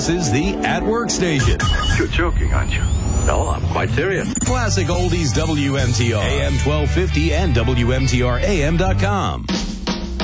This is the At Work station. You're joking, aren't you? No, I'm quite serious. Classic Oldies WMTR. AM 1250 and WMTRAM.com.